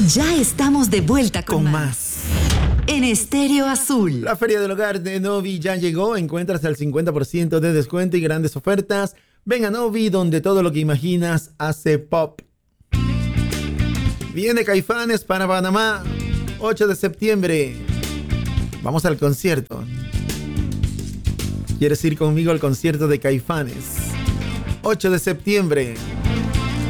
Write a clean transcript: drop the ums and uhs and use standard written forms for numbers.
Ya estamos de vuelta con más. En Estéreo Azul. La Feria del Hogar de Novi ya llegó. Encuentras el 50% de descuento y grandes ofertas. Ven a Novi, donde todo lo que imaginas hace pop. Viene Caifanes para Panamá, 8 de septiembre. Vamos al concierto. ¿Quieres ir conmigo al concierto de Caifanes? 8 de septiembre.